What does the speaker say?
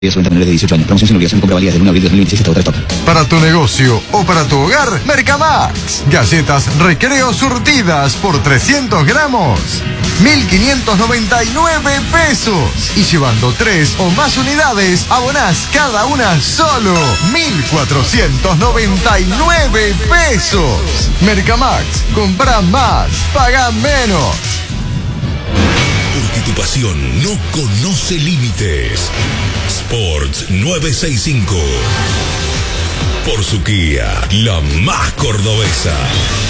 Solamente menores de 18 años. Promoción sin obligación de compra válida desde 1 de abril de 2026 hasta otra stock. Para tu negocio o para tu hogar, Mercamax. Galletas Recreo surtidas por 300 gramos. 1.599 pesos. Y llevando 3 o más unidades, abonás cada una solo 1.499 pesos. Mercamax. Comprá más, pagá menos. Porque tu pasión no conoce límites. Sports 965. Por su Kia, la más cordobesa.